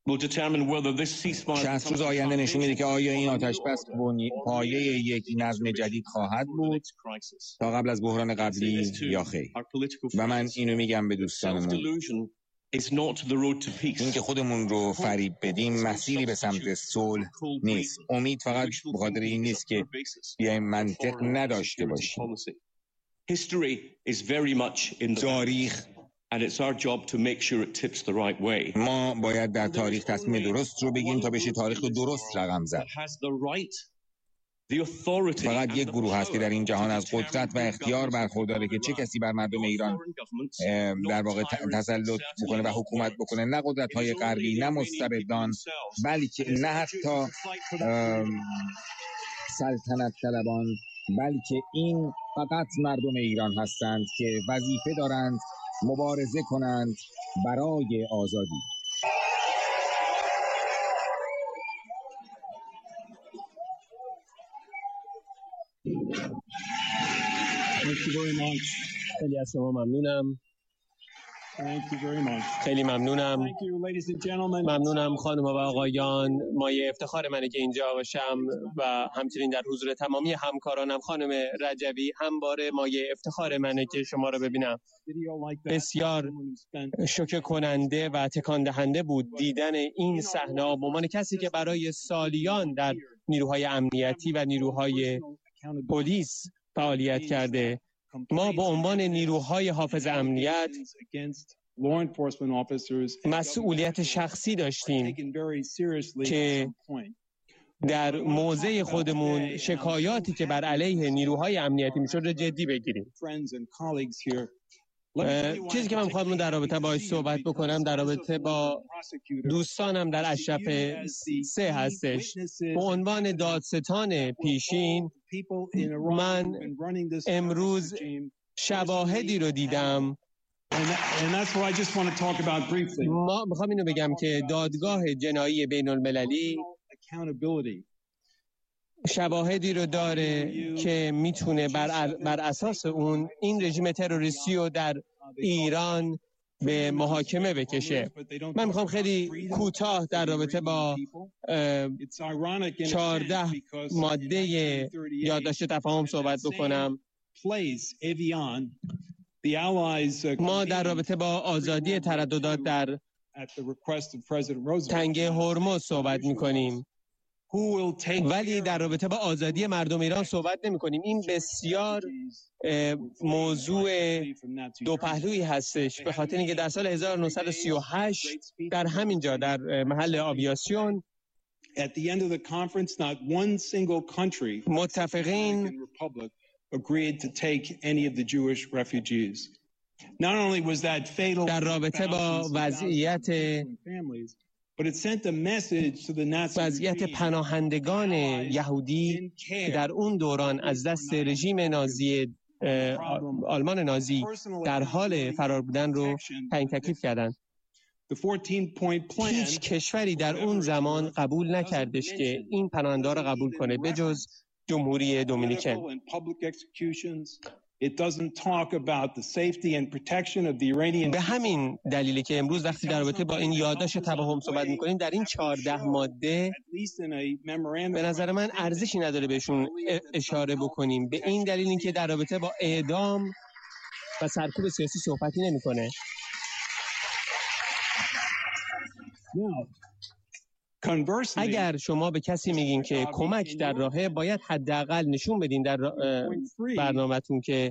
60 روز آینده نشون میده که آیا این آتش بس پایه یک نظم جدید خواهد بود تا قبل از بحران قبلی یا خیر. و من اینو میگم به دوستانمون، این که خودمون رو فریب بدیم مسیری به سمت صلح نیست. امید فقط به خاطر این نیست که بیایم منطق نداشته باشیم. تاریخ، ما باید در تاریخ تصمیم درست رو بگیریم تا بشه تاریخ رو درست رقم زد. فقط یک گروه هست که در این جهان از قدرت و اختیار برخورداره که چه کسی بر مردم ایران در واقع تسلط بکنه و حکومت بکنه. نه قدرت‌های غربی، نه مستبدان، بلکه نه حتی سلطنت طلبان، بلکه این فقط مردم ایران هستند که وظیفه دارند مبارزه کنند برای آزادی. خیلی از شما ممنونم. خیلی ممنونم. ممنونم خانم و آقایان. مایه افتخار منه که اینجا باشم و همچنین در حضور تمامی همکارانم. خانم رجبی، همواره مایه افتخار منه که شما رو ببینم. بسیار شوکه کننده و تکان دهنده بود دیدن این صحنه به عنوان کسی که برای سالیان در نیروهای امنیتی و نیروهای پلیس فعالیت کرده. ما به عنوان نیروهای حافظ امنیت مسئولیت شخصی داشتیم که در موضع خودمون شکایاتی که بر علیه نیروهای امنیتی میشد رو جدی بگیریم. چیزی که من می‌خوام در رابطه باهاش صحبت بکنم در رابطه با دوستانم در اشرف 3 هستش. به عنوان دادستان پیشین من امروز شواهدی رو دیدم. ما میخوام اینو بگم که دادگاه جنایی بین المللی شواهدی رو داره که میتونه بر اساس اون این رژیم تروریستی رو در ایران به محاکمه بکشه. من میخوام خیلی کوتاه در رابطه با 14 ماده یادداشت تفاهم صحبت بکنم. ما در رابطه با آزادی ترددات در تنگه هرمز صحبت میکنیم، ولی در رابطه با آزادی مردم ایران صحبت نمی کنیم. این بسیار موضوع دو پهلویی هستش، به خاطر اینکه در سال 1938 در همینجا در محل آویاسیون متفقین در رابطه با وضعیت پناهندگان یهودی در اون دوران از دست رژیم نازی آلمان نازی در حال فرار بودن رو تعیین تکلیف کردند. هیچ کشوری در اون زمان قبول نکردش که این پناهنده را قبول کنه به جز جمهوری دومینیکن. به همین دلیلی که امروز وقتی در رابطه با این یادداشت تفاهم صحبت می‌کنیم در این 14 ماده به نظر من ارزشی نداره بهشون اشاره بکنیم، به این دلیلی که در رابطه با اعدام و سرکوب سیاسی صحبتی نمی‌کنه. اگر شما به کسی میگین که کمک در راهه، باید حداقل نشون بدین در برنامه‌تون که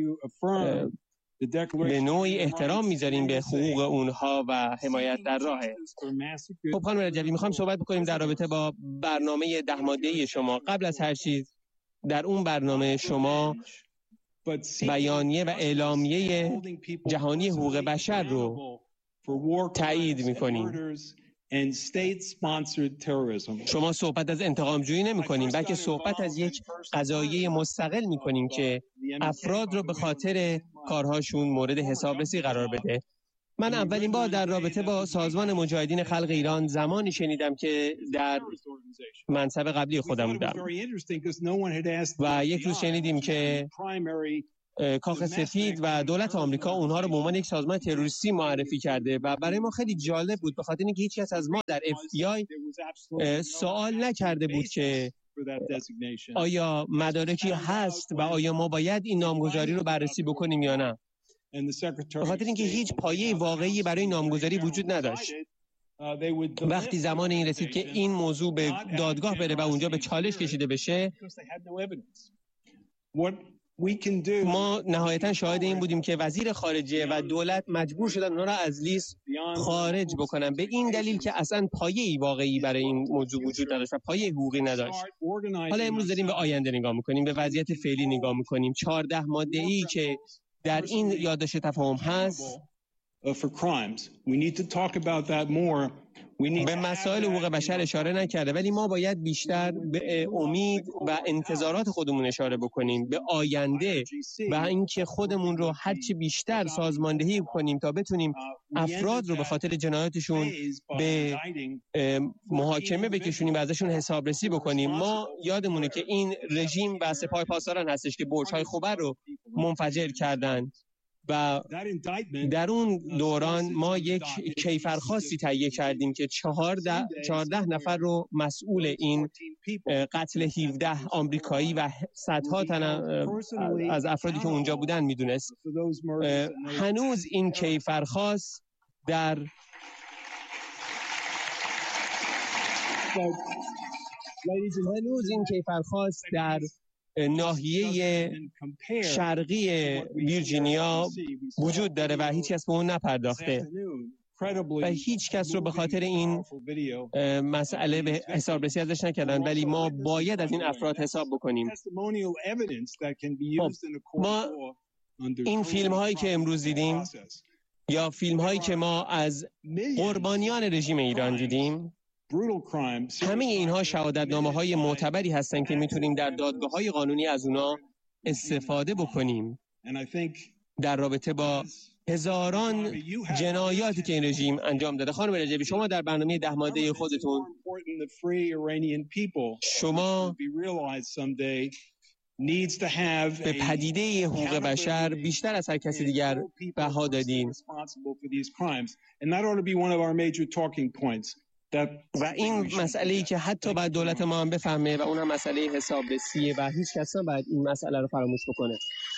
به نوعی احترام میذارین به حقوق اونها و حمایت در راهه. خب خانم رجبی، میخوام صحبت بکنیم در رابطه با برنامه 10 ماده‌ای شما. قبل از هر چیز در اون برنامه شما بیانیه و اعلامیه جهانی حقوق بشر رو تایید میکنین. شما صحبت از انتقام جویی نمی کنیم، بلکه صحبت از یک قضایه مستقل می کنیم که افراد رو به خاطر کارهاشون مورد حسابرسی قرار بده. من اولین بار در رابطه با سازمان مجاهدین خلق ایران زمانی شنیدم که در منصب قبلی خودم بودم و یک روز شنیدیم که کاخ سفید و دولت آمریکا اونها رو به عنوان یک سازمان تروریستی معرفی کرده و برای ما خیلی جالب بود به خاطر اینکه هیچ کس از ما در FBI سوال نکرده بود که آیا مدارکی هست و آیا ما باید این نامگذاری رو بررسی بکنیم یا نه. به خاطر اینکه هیچ پایه واقعی برای نامگذاری وجود نداشت. وقتی زمان این رسید که این موضوع به دادگاه بره و اونجا به چالش کشیده بشه، ما نهایتا شاهد این بودیم که وزیر خارجه و دولت مجبور شدن اونا را از لیست خارج بکنن به این دلیل که اصلا پایه‌ای واقعی برای این موضوع وجود نداشت و پایه حقوقی نداشت. حالا امروز داریم به آینده نگاه میکنیم، به وضعیت فعلی نگاه میکنیم. 14 ماده‌ای که در این یادداشت تفاهم هست به مسائل حقوق بشر اشاره نکرده، ولی ما باید بیشتر به امید و انتظارات خودمون اشاره بکنیم، به آینده و اینکه خودمون رو هرچی بیشتر سازماندهی کنیم تا بتونیم افراد رو به خاطر جنایاتشون به محاکمه بکشونیم و ازشون حسابرسی بکنیم. ما یادمونه که این رژیم و سپاه پاسداران هستش که برج‌های خبر رو منفجر کردن و در اون دوران ما یک کیفرخواستی تهیه کردیم که 14 نفر رو مسئول این قتل 17 آمریکایی و صدها تن از افرادی که اونجا بودن میدونست. هنوز این کیفرخواست در ناحیه شرقی ویرجینیا وجود داره و هیچ کس به اون نپرداخته و هیچ کس رو به خاطر این مسئله به حسابرسی ازش نکردن، ولی ما باید از این افراد حساب بکنیم. ما این فیلم هایی که امروز دیدیم یا فیلم هایی که ما از قربانیان رژیم ایران دیدیم، همه اینها شهادتنامه‌های معتبری هستند که میتونیم در دادگاه‌های قانونی از اونا استفاده بکنیم در رابطه با هزاران جنایاتی که این رژیم انجام داده. خانم رجبی، شما در برنامه 10 ماده خودتون شما به پدیده حقوق بشر بیشتر از هر کسی دیگر بها دادین و این مسئله‌ای که حتی باید دولت ما هم بفهمه و اونم مسئله حسابرسیه و هیچ کس نباید این مسئله رو فراموش بکنه.